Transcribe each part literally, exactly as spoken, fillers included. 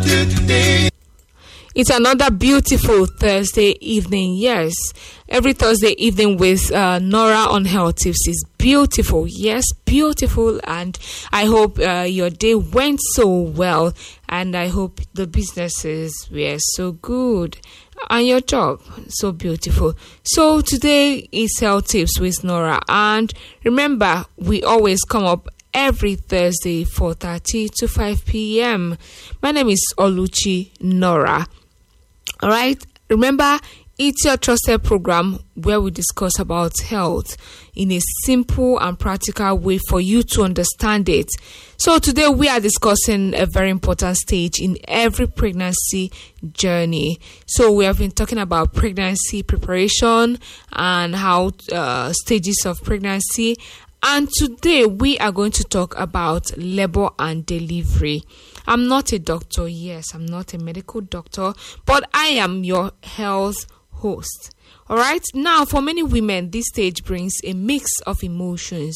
It's another beautiful Thursday evening. Yes, every Thursday evening with uh, Nora on Health Tips is beautiful. Yes, beautiful. And I hope uh, your day went so well. And I hope the businesses were so good. And your job, so beautiful. So today is Health Tips with Nora. And remember, we always come up every Thursday, four thirty to five p.m. My name is Oluchi Nora. All right. Remember, it's your trusted program where we discuss about health in a simple and practical way for you to understand it. So today we are discussing a very important stage in every pregnancy journey. So we have been talking about pregnancy preparation and how uh, stages of pregnancy. And today we are going to talk about labor and delivery. I'm not a doctor. Yes, I'm not a medical doctor, but I am your health host. All right. Now, for many women, this stage brings a mix of emotions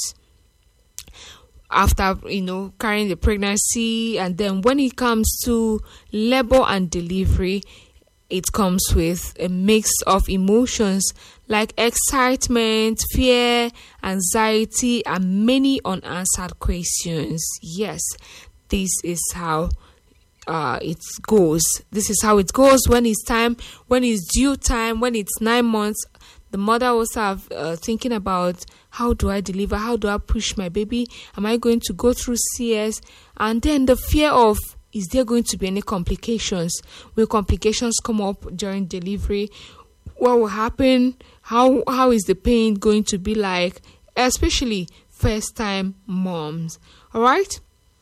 after, you know, carrying the pregnancy. And then when it comes to labor and delivery, it comes with a mix of emotions like excitement, fear, anxiety, and many unanswered questions. Yes, this is how uh, it goes. This is how it goes when it's time, when it's due time, when it's nine months. The mother also have uh, thinking about, how do I deliver? How do I push my baby? Am I going to go through C S? And then the fear of, is there going to be any complications? Will complications come up during delivery? What will happen? How how is the pain going to be like? Especially first time moms. All right.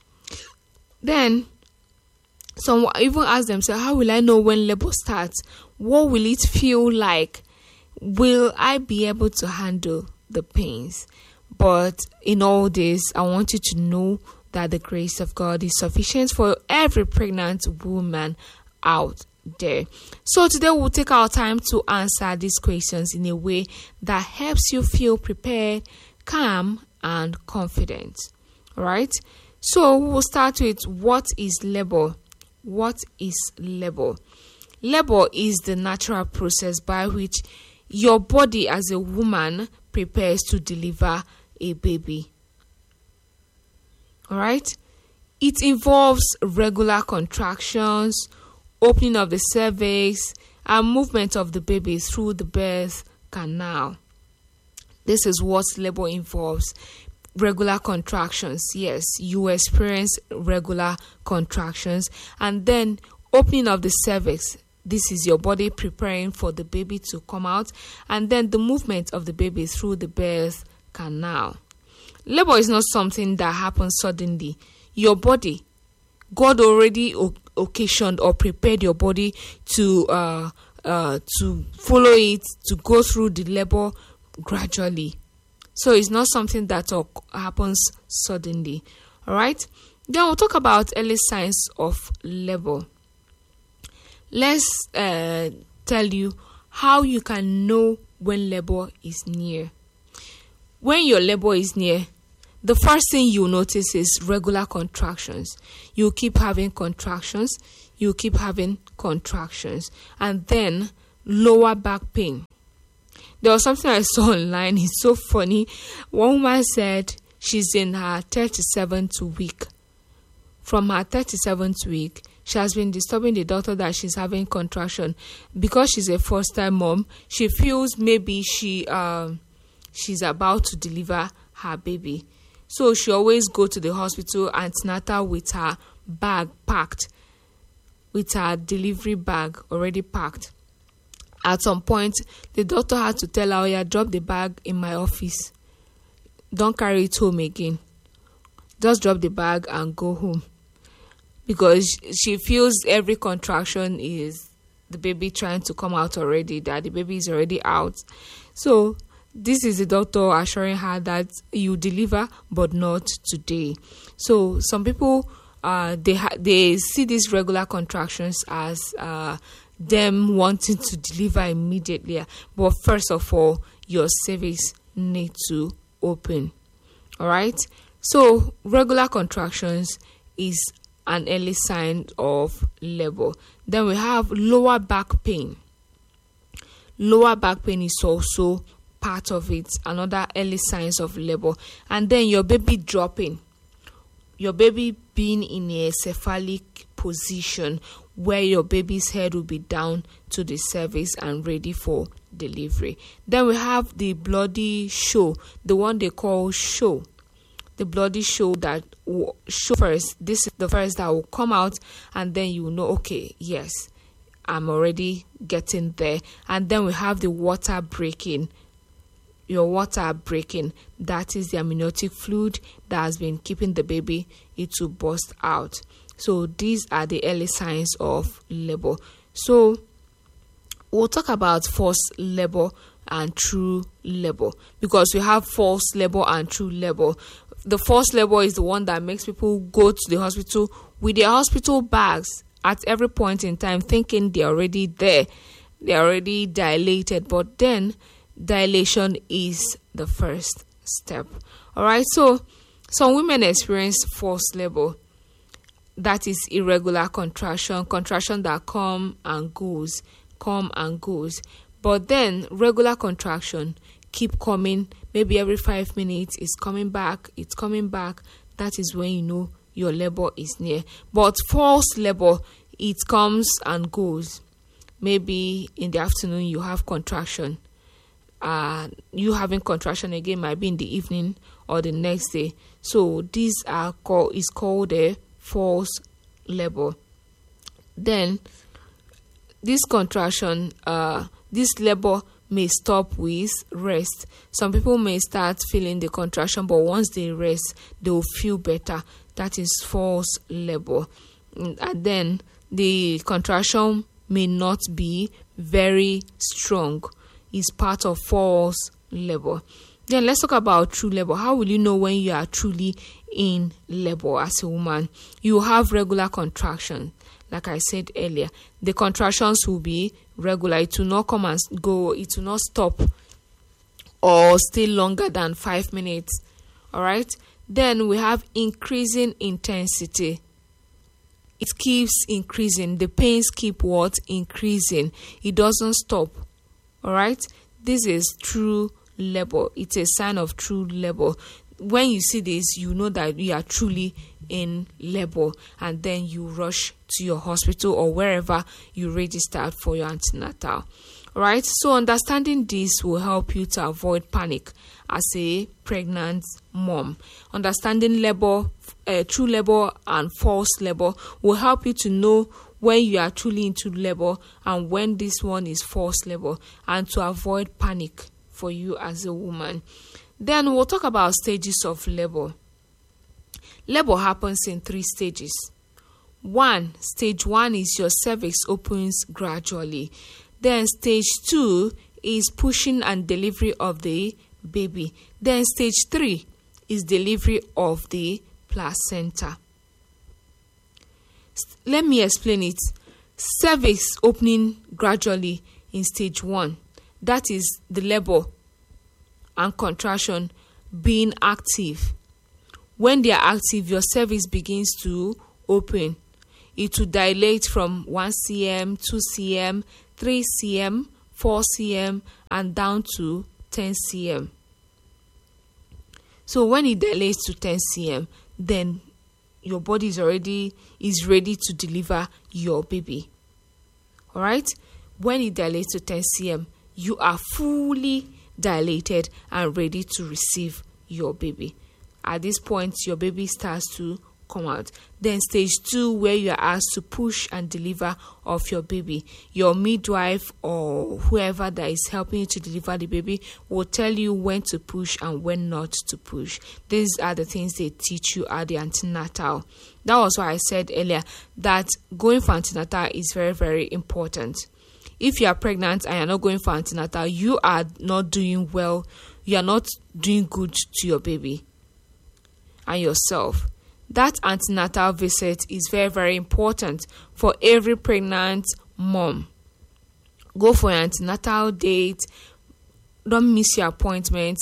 Then some even ask themselves, how will I know when labor starts? What will it feel like? Will I be able to handle the pains? But in all this, I want you to know that the grace of God is sufficient for every pregnant woman out there. So today we'll take our time to answer these questions in a way that helps you feel prepared, calm, and confident. All right. So we'll start with, what is labor? What is labor? Labor is the natural process by which your body as a woman prepares to deliver a baby. All right. It involves regular contractions, opening of the cervix, and movement of the baby through the birth canal. This is what labor involves. Regular contractions. Yes, you experience regular contractions. And then opening of the cervix. This is your body preparing for the baby to come out. And then the movement of the baby through the birth canal. Labor is not something that happens suddenly. Your body, God already o- occasioned or prepared your body to uh, uh, to follow it, to go through the labor gradually. So it's not something that uh, happens suddenly. All right. Then we'll talk about early signs of labor. Let's uh, tell you how you can know when labor is near. When your labor is near, the first thing you notice is regular contractions. You keep having contractions. You keep having contractions. And then lower back pain. There was something I saw online. It's so funny. One woman said she's in her thirty-seventh week. From her thirty-seventh week, she has been disturbing the doctor that she's having contraction. Because she's a first-time mom, she feels maybe she um she's about to deliver her baby. So she always go to the hospital antenatal with her bag packed, with her delivery bag already packed. At some point, the doctor had to tell her, oh, yeah, drop the bag in my office. Don't carry it home again. Just drop the bag and go home. Because she feels every contraction is the baby trying to come out already, that the baby is already out. So this is the doctor assuring her that you deliver, but not today. So some people, uh, they ha- they see these regular contractions as uh, them wanting to deliver immediately. But first of all, your cervix need to open. All right. So regular contractions is an early sign of labor. Then we have lower back pain. Lower back pain is also part of it, another early signs of labor. And then your baby dropping, your baby being in a cephalic position where your baby's head will be down to the cervix and ready for delivery. Then we have the bloody show, the one they call show. The bloody show that will show first. This is the first that will come out, and then you know, okay, yes, I'm already getting there. And then we have the water breaking. Your water breaking, that is the amniotic fluid that has been keeping the baby, it will burst out. So these are the early signs of labor. So we'll talk about false labor and true labor, because we have false labor and true labor. The false labor is the one that makes people go to the hospital with their hospital bags at every point in time, thinking they're already there, they're already dilated, but then dilation is the first step. All right, so some women experience false labor. That is irregular contraction, contraction that come and goes, come and goes. But then regular contraction keep coming, maybe every five minutes, it's coming back, it's coming back. That is when you know your labor is near. But false labor, it comes and goes. Maybe in the afternoon you have contraction. Uh, you having contraction again might be in the evening or the next day. So these are called is called a false labor. Then this contraction, uh, this labor may stop with rest. Some people may start feeling the contraction, but once they rest, they will feel better. That is false labor. And then the contraction may not be very strong. It's part of false labor. Then let's talk about true labor. How will you know when you are truly in labor as a woman? You have regular contraction. Like I said earlier, the contractions will be regular. It will not come and go. It will not stop or stay longer than five minutes. All right. Then we have increasing intensity. It keeps increasing. The pains keep what? Increasing. It doesn't stop. All right. This is true labor. It's a sign of true labor. When you see this, you know that you are truly in labor, and then you rush to your hospital or wherever you registered for your antenatal. All right. So understanding this will help you to avoid panic as a pregnant mom. Understanding labor, uh, true labor and false labor will help you to know when you are truly into labor and when this one is false labor, and to avoid panic for you as a woman. Then we'll talk about stages of labor. Labor happens in three stages. One, stage one is your cervix opens gradually. Then stage two is pushing and delivery of the baby. Then stage three is delivery of the placenta. Let me explain it. Cervix opening gradually in stage one. That is the labor and contraction being active. When they are active, your cervix begins to open. It will dilate from one centimeter, two centimeters, three centimeters, four centimeters, and down to ten centimeters. So when it dilates to ten centimeters, then your body is already is ready to deliver your baby. All right? When it dilates to ten centimeters, you are fully dilated and ready to receive your baby. At this point, your baby starts to come out. Then stage two, where you are asked to push and deliver of your baby. Your midwife or whoever that is helping you to deliver the baby will tell you when to push and when not to push. These are the things they teach you at the antenatal. That was why I said earlier that going for antenatal is very, very important. If you are pregnant and you're not going for antenatal, you are not doing well. You are not doing good to your baby and yourself. That antenatal visit is very, very important for every pregnant mom. Go for your antenatal date. Don't miss your appointment.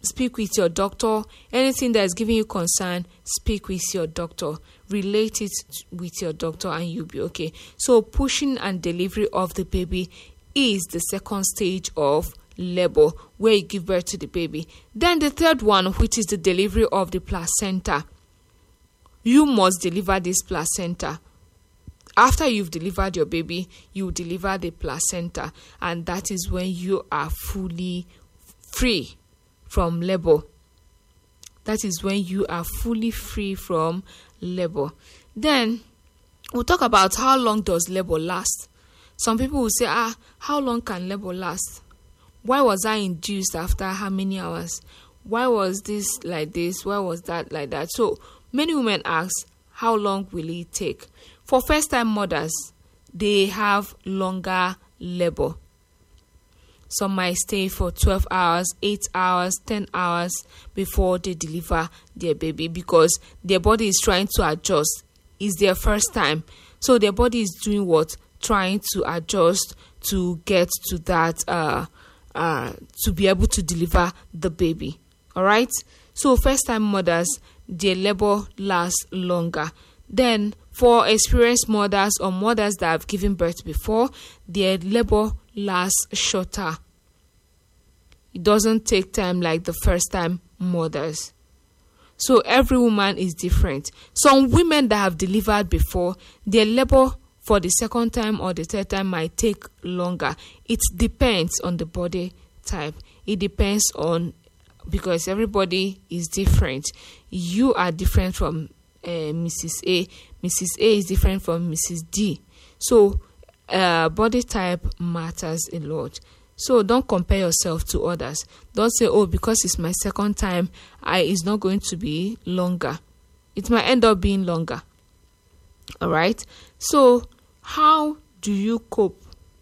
speak with your doctor. Anything that is giving you concern, speak with your doctor. Relate it with your doctor and you'll be okay. So pushing and delivery of the baby is the second stage of labor, where you give birth to the baby. Then the third one, which is the delivery of the placenta. You must deliver this placenta. After you've delivered your baby, you deliver the placenta, and that is when you are fully free from labor. That is when you are fully free from labor. Then we'll talk about how long does labor last. Some people will say, ah, how long can labor last? Why was I induced after how many hours? Why was this like this? Why was that like that? So many women ask, how long will it take? For first-time mothers, they have longer labor. Some might stay for twelve hours, eight hours, ten hours before they deliver their baby, because their body is trying to adjust. It's their first time. So their body is doing what? Trying to adjust to get to that, uh, uh, to be able to deliver the baby. All right? So first-time mothers, their labor lasts longer. Then for experienced mothers or mothers that have given birth before, their labor lasts shorter. It doesn't take time like the first-time mothers. So every woman is different. Some women that have delivered before, their labor for the second time or the third time might take longer. It depends on the body type. It depends on, because everybody is different. You are different from uh, Missus A. Missus A is different from Missus D. So uh, body type matters a lot. So don't compare yourself to others. Don't say, oh, because it's my second time, I it's not going to be longer. It might end up being longer. All right. So how do you cope?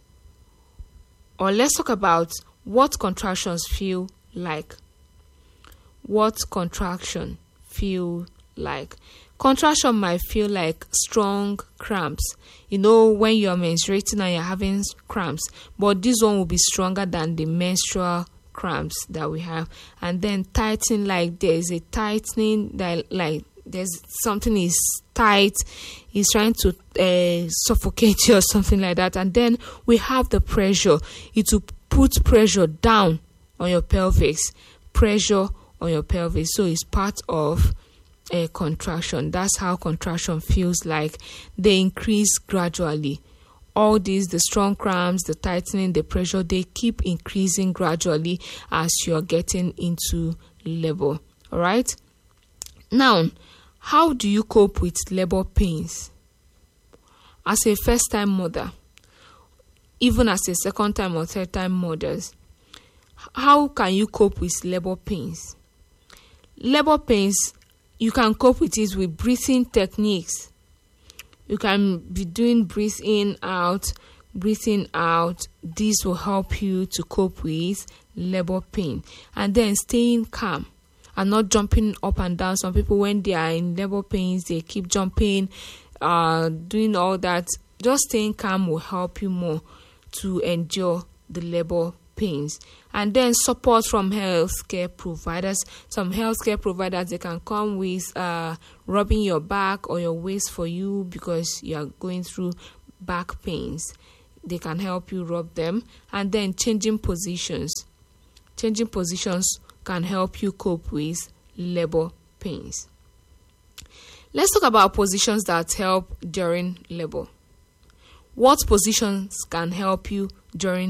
Or let's talk about what contractions feel like. What contraction feel like? Contraction might feel like strong cramps. You know, when you're menstruating and you're having cramps, but this one will be stronger than the menstrual cramps that we have. And then tightening, like there's a tightening that like there's something is tight, is trying to uh, suffocate you or something like that. And then we have the pressure. It will put pressure down on your pelvis, pressure on your pelvis. So it's part of a contraction. That's how contraction feels like. They increase gradually. All these, the strong cramps, the tightening, the pressure, they keep increasing gradually as you're getting into labor. All right. Now, how do you cope with labor pains? As a first-time mother, even as a second-time or third-time mothers, how can you cope with labor pains? Labor pains, you can cope with it with breathing techniques. You can be doing breathe in, out, breathing out. This will help you to cope with labor pain. And then staying calm and not jumping up and down. Some people, when they are in labor pains, they keep jumping, uh, doing all that. Just staying calm will help you more to endure the labor pains. And then support from healthcare providers. Some healthcare providers, they can come with uh, rubbing your back or your waist for you because you are going through back pains. They can help you rub them. And then changing positions. Changing positions can help you cope with labor pains. Let's talk about positions that help during labor. What positions can help you during